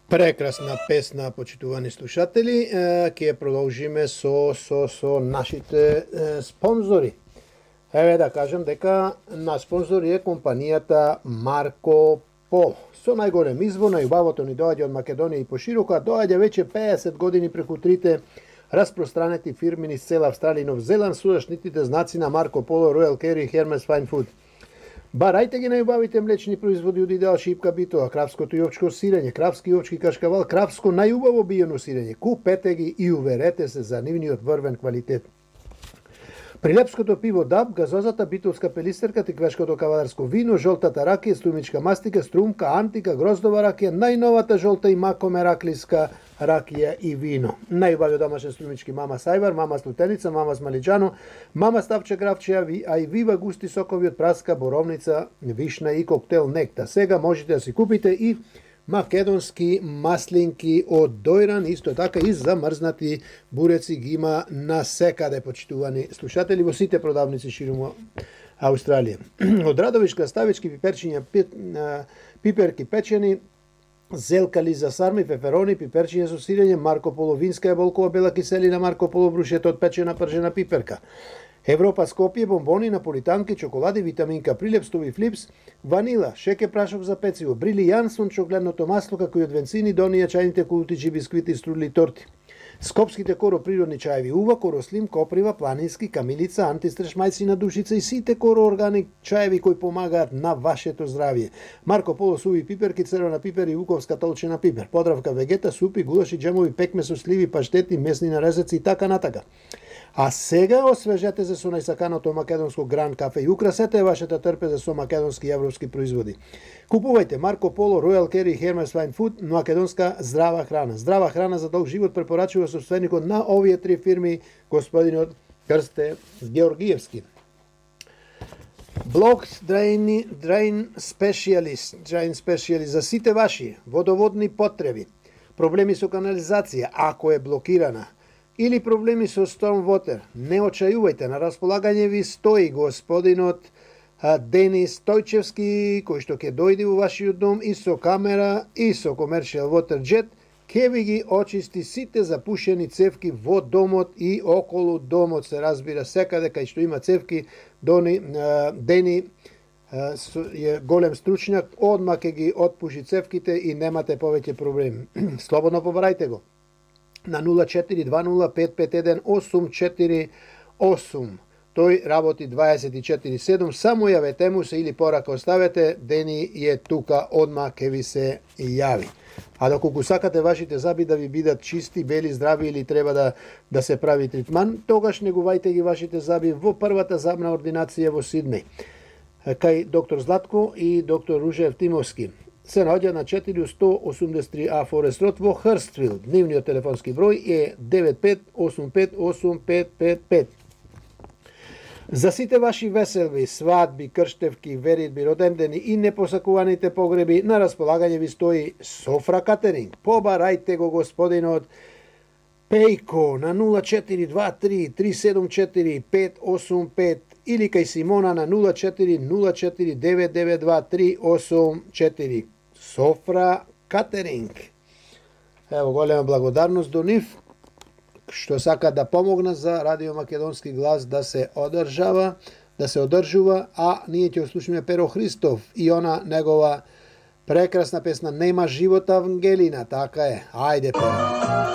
Прекрасна песна, почитувани слушатели. Ќе продолжиме со нашите спонзори. Еве да кажем дека на спонзори е компанијата Марко Поло. Со најголем извор на јубавото ни доаѓа од Македонија и пошироко, а доаѓа веќе 50 години преку трите распространети фирми низ цела Австралија и Нов Зеланд со заштитите знаци на Марко Поло, Royal Carry и Hermes Fine Food. Барајте ги најубавите млечни производи од Идеал Шипка Битола, кравското и овчко сирење, кравски и овчки кашкавал, кравско најубаво биено сирење. Купете ги и уверете се за нивниот врвен квалитет. Прилепското пиво Даб, газозата битолска пелистерка, тиквешкото кавадарско вино, жолтата ракија, струмичка мастика, струмка, антика, гроздова ракија, најновата жолта и мако мераклиска ракија и вино. Најубави домашен струмички мама Сајвар, мама Слутеница, мама Смалиджано, мама Ставче Гравче, а и вива густи сокови од праска, боровница, вишна и коктел некта. Сега можете да си купите и македонски маслинки од дојран, исто така и замрзнати буреци ги има на секаде, почитувани слушатели, во сите продавници ширум Австралија. Од Радовиш краставички, пиперчиња, пиперки печени, зелкали за сарми, пеперони, пиперчиња со сирење, Марко Поло винска болкова бела киселина, Марко Поло брушето од печена пржена пиперка. Европа Скопје, бомбони, наполитанки, чоколади, витаминка, прилеп, стови флипс, ванила, шеке прашок за пecivo, брилијан, сончогледното масло, како и од венцини, донија чајните култичи, бисквити, струли, торти. Скопските коро природни чаеви Ува, коро слим, коприва, планински, камилица, антистреш, мајцина душица и сите коро органик чаеви кои помагаат на вашето здравје. Марко Поло суви пиперки, црвена пипер и вуковска толчена пипер. Подравка вегета, супи, гулаши, джемови, пекме со сливи, паштети, месни нарезаци и така натака. А сега освежете се со најсаканото македонско Гран кафе и украсете вашата трпеза со македонски и европски производи. Купувајте Марко Поло, Royal Carry и Hermes Fine Food, македонска здрава храна. Здрава храна за долг живот препорачува собственикот на овие три фирми, господинот Крсте Георгиевски. Блок Drain Specialist за сите ваши водоводни потреби, проблеми со канализација, ако е блокирана, или проблеми со storm water, не очајувајте, на располагање ви стои господинот Денис Стојчевски, кој што ќе дојде во вашиот дом и со камера и со commercial water jet, ќе ви ги очисти сите запушени цевки во домот и околу домот, се разбира секаде кај што има цевки. Дени е голем стручњак, одма ќе ги отпуши цевките и немате повеќе проблеми. Слободно побарајте го на 0420551848. Тој работи 24/7, само јавете му се или порака оставете, Дени е тука, одма ке ви се јави. А доколку сакате вашите зъби да ви бидат чисти, бели, здрави или треба да се прави тритман, тогаш негувајте ги вашите зъби во првата зъбна ординација во Сиднеј, кај доктор Златко и доктор Ружев Тимовски. Се наоѓа на 483А Форест Род во Хрствил. Дневниот телефонски број е 95858555. За сите ваши веселби, свадби, крштевки, веридби, родендени и непосакуваните погреби, на располагање ви стои Софра Катеринг. Побарајте го господинот Пејко на 0423 374 585 или кај Симона на 0404 992 384. Софра Катеринг. Ево, голема благодарност до нив, што сака да помогна за Радио Македонски глас да се одржува, а ние ќе слушаме Перо Христов и она негова прекрасна песна Нема живот Ангелина, така е. Ајде, Перо.